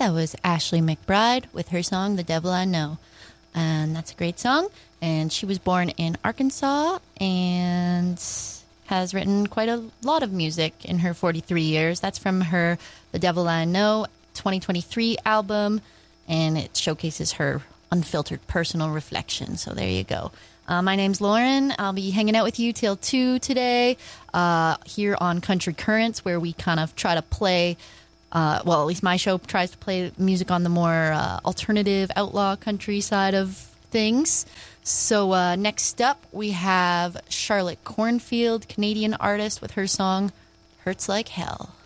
That was Ashley McBride with her song, The Devil I Know. And that's a great song. And she was born in Arkansas and has written quite a lot of music in her 43 years. That's from her The Devil I Know 2023 album. And it showcases her unfiltered personal reflection. So there you go. My name's Lauren. I'll be hanging out with you till 2 today here on Country Currents, where we kind of try to play, well, at least my show tries to play music on the more alternative outlaw country side of things. So next up, we have Charlotte Cornfield, Canadian artist, with her song Hurts Like Hell.